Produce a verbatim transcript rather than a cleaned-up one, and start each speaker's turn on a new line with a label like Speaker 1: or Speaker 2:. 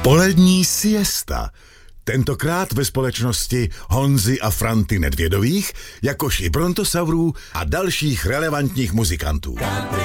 Speaker 1: Polední siesta. Tentokrát ve společnosti Honzy a Franty Nedvědových, jakož i Brontosaurů a dalších relevantních muzikantů.